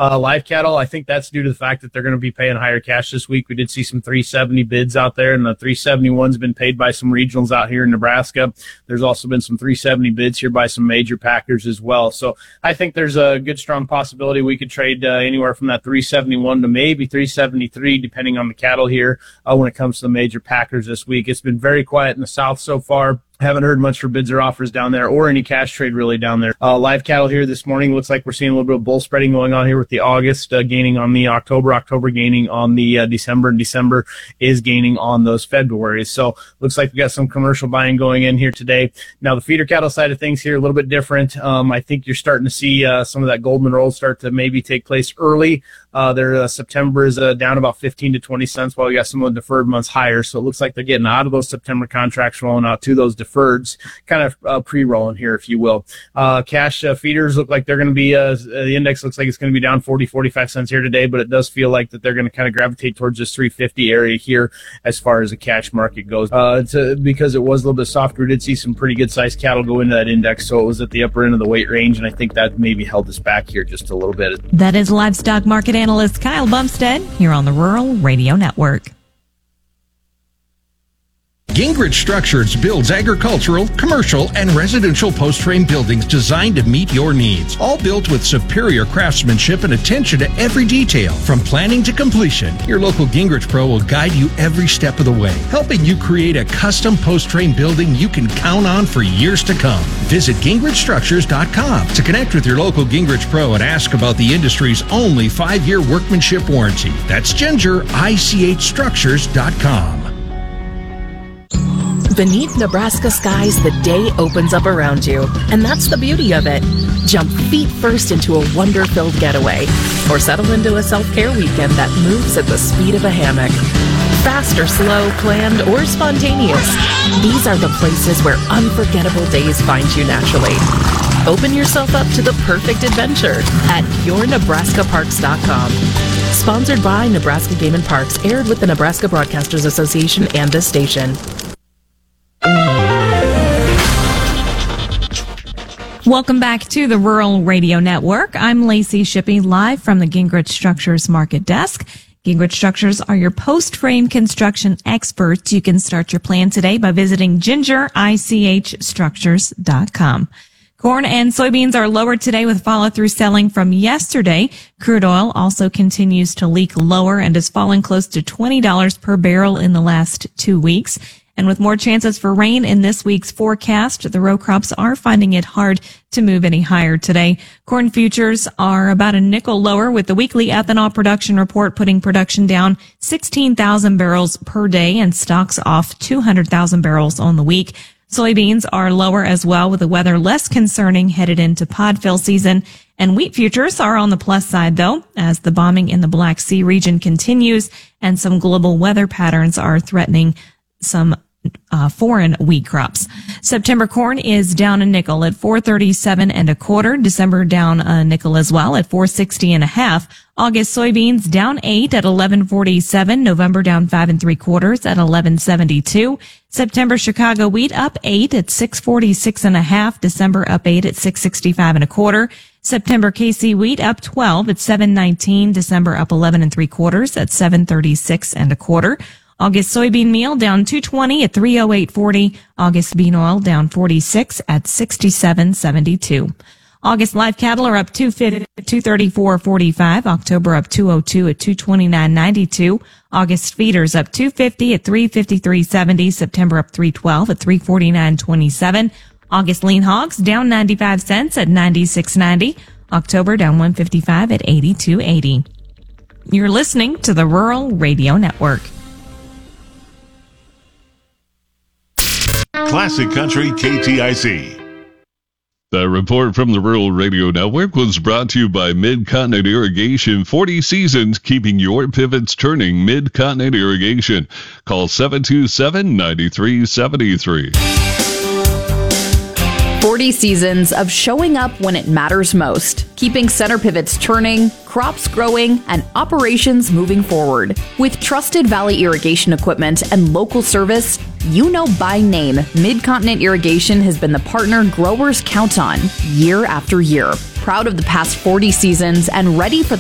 Live cattle, I think that's due to the fact that they're going to be paying higher cash this week. We did see some 370 bids out there, and the 371's been paid by some regionals out here in Nebraska. There's also been some 370 bids here by some major packers as well. So I think there's a good, strong possibility we could trade anywhere from that 371 to maybe 373, depending on the cattle here when it comes to the major packers this week. It's been very quiet in the South so far. Haven't heard much for bids or offers down there or any cash trade really down there. Live cattle here this morning looks like we're seeing a little bit of bull spreading going on here with the August gaining on the October gaining on the December, and December is gaining on those Februarys. So looks like we got some commercial buying going in here today. Now the feeder cattle side of things here a little bit different. I think you're starting to see some of that Goldman roll start to maybe take place early. Their September is down about 15 to 20 cents while we got some of the deferred months higher. So it looks like they're getting out of those September contracts, rolling out to those deferreds, kind of pre-rolling here, if you will. Cash feeders look like they're going to be, the index looks like it's going to be down 40, 45 cents here today, but it does feel like that they're going to kind of gravitate towards this 350 area here as far as the cash market goes. Because it was a little bit softer, we did see some pretty good sized cattle go into that index, so it was at the upper end of the weight range, and I think that maybe held us back here just a little bit. That is livestock market analyst Kyle Bumstead here on the Rural Radio Network. Gingrich Structures builds agricultural, commercial, and residential post-frame buildings designed to meet your needs. All built with superior craftsmanship and attention to every detail. From planning to completion, your local Gingrich Pro will guide you every step of the way, helping you create a custom post-frame building you can count on for years to come. Visit GingrichStructures.com to connect with your local Gingrich Pro and ask about the industry's only 5-year workmanship warranty. That's GingerICHStructures.com. Beneath Nebraska skies, the day opens up around you, and that's the beauty of it. Jump feet first into a wonder-filled getaway, or settle into a self-care weekend that moves at the speed of a hammock. Fast or slow, planned or spontaneous, these are the places where unforgettable days find you naturally. Open yourself up to the perfect adventure at yournebraskaparks.com. Sponsored by Nebraska Game and Parks, aired with the Nebraska Broadcasters Association and this station. Welcome back to the Rural Radio Network. I'm Lacey Shippey, live from the Gingrich Structures Market Desk. Gingrich Structures are your post-frame construction experts. You can start your plan today by visiting GingerICHStructures.com. Corn and soybeans are lower today with follow-through selling from yesterday. Crude oil also continues to leak lower and is falling close to $20 per barrel in the last 2 weeks. And with more chances for rain in this week's forecast, the row crops are finding it hard to move any higher today. Corn futures are about a nickel lower, with the weekly ethanol production report putting production down 16,000 barrels per day and stocks off 200,000 barrels on the week. Soybeans are lower as well, with the weather less concerning headed into pod fill season. And wheat futures are on the plus side, though, as the bombing in the Black Sea region continues and some global weather patterns are threatening some foreign wheat crops. September corn is down a nickel at $4.3725. December down a nickel as well at $4.60 August soybeans down 8 at $11.47. November down 5 3/4 at $11.72. September Chicago wheat up 8 at $6.46.5. December up 8 at $6.65 September KC wheat up 12 at $7.19. December up 11 3/4 at $7.36 August soybean meal down $2.20 at $3.0840. August bean oil down 46 at $67.72. August live cattle are up $2.50 at $234.45. October up $2.02 at $229.92. August feeders up $2.50 at $353.70. September up $3.12 at $349.27. August lean hogs down 95 cents at $96.90. October down $1.55 at $82.80. You're listening to the Rural Radio Network. Classic Country KTIC. The report from the Rural Radio Network was brought to you by Mid-Continent Irrigation. 40 seasons keeping your pivots turning. Mid-Continent Irrigation. Call 727-9373. 40 seasons of showing up when it matters most, keeping center pivots turning, crops growing, and operations moving forward. With trusted Valley irrigation equipment and local service, you know by name, Mid-Continent Irrigation has been the partner growers count on year after year. Proud of the past 40 seasons and ready for the